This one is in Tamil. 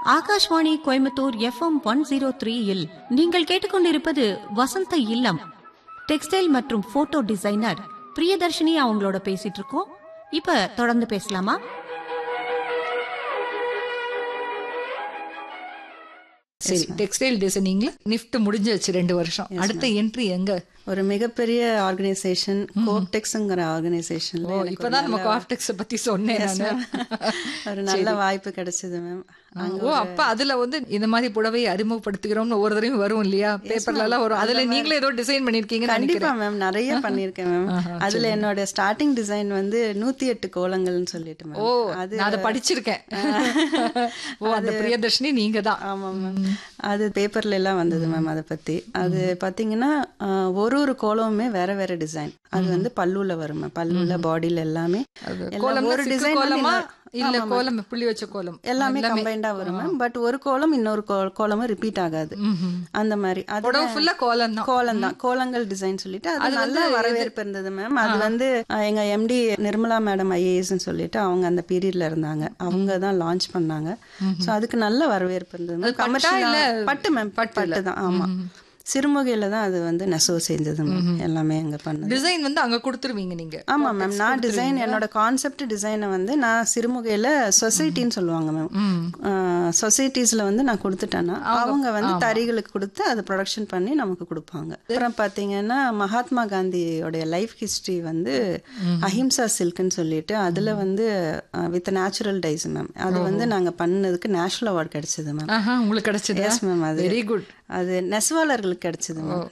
ஆகாஷ்வாணி கோயம்புத்தூர் FM 103 நீங்கள் கேட்டுக்கொண்டிருப்பது வசந்த இல்லம். டெக்ஸ்டைல் மற்றும் போட்டோ டிசைனர் பிரியதர்ஷினி அவங்களோட பேசிட்டு இருக்கோம். இப்ப தொடர்ந்து பேசலாமா? சரி, டெக்ஸ்டைல் டிசைனிங்ல நிஃப்ட் முடிஞ்சிருச்சு 2 வருஷம். அடுத்த என்ட்ரி எங்க? ஒரு மிகப்பெரிய ஆர்கனைசேஷன், கோப்டெக்ஸ்ங்கிற ஆர்கனைசேஷன்ல. இப்பதான் நம்ம கோப்டெக்ஸ் பத்தி சொன்னேன். ஒரு நல்ல வாய்ப்பு கிடைச்சது மேம். அப்ப அதுல இந்த மாதிரி புடவையை அறிமுகப்படுத்துகிறோம்னு ஒவ்வொரு தடவையும் வரும் இல்லையா, பேப்பர்ல எல்லாம் வரும். அதுல நீங்களே ஏதோ டிசைன் பண்ணிருக்கீங்க? கண்டிப்பா மேம், நிறைய பண்ணிருக்கேன் மேம். அதுல என்னோட ஸ்டார்டிங் டிசைன் 108 கோலங்கள்னு சொல்லிட்டு மேம். நான் அதை படிச்சிருக்கேன். அந்த பிரியதர்ஷினி நீங்க தான். ஆமா மேம், அது பேப்பர்ல எல்லாம் வந்தது மேம். அதை பத்தி அது பாத்தீங்கன்னா ஒரு கோலமுமே வேற வேற டிசைன். அது பல்லுல வரும், பல்லுல பாடியில எல்லாமே ஒரு டிசைன் இல்ல கோலம் புள்ளி வச்ச கோலம் எல்லாமே கம்பைண்டா வரும் மேம். பட் ஒரு கோலம் இன்னொரு கோலமும் ரிப்பீட் ஆகாது. அந்த மாதிரி கோலம் தான், கோலங்கள் டிசைன் சொல்லிட்டு அது நல்ல வரவேற்பு இருந்தது மேம். அது எங்க எம்டி நிர்மலா மேடம் IAS சொல்லிட்டு அவங்க அந்த பீரியட்ல இருந்தாங்க. அவங்க தான் லான்ச் பண்ணாங்க. சோ அதுக்கு நல்ல வரவேற்பு இருந்தது. கமர்ஷியல் பட்டு மேம், பட்டு தான். ஆமா, சிறுமுகையில தான் அது நெசவு செஞ்சது மேம். எல்லாமே அங்க பண்ணது. டிசைன் அங்க கொடுத்துருவீங்க நீங்க? ஆமா மேம், நான் டிசைன் என்னோட கான்செப்ட் டிசைனை நான் சிறுமுகையில சொசைட்டின்னு சொல்லுவாங்க மேம். சொசைட்டிஸ்ல நான் கொடுத்துட்டேன்னா அவங்க தறிகளுக்கு கொடுத்து அதை ப்ரொடக்ஷன் பண்ணி நமக்கு கொடுப்பாங்க. அப்புறம் பாத்தீங்கன்னா மகாத்மா காந்தியோடைய லைஃப் ஹிஸ்டரி அஹிம்சா சில்க்னு சொல்லிட்டு அதுல வித் நேச்சுரல் டைஸ் மேம். அது நாங்க பண்ணதுக்கு நேஷனல் அவார்டு கிடைச்சது மேம். உங்களுக்கு கிடைச்சது? Yes ma'am. அது வெரி குட். அது நெசவாளர்களுக்கு கிடைச்சது மேம்.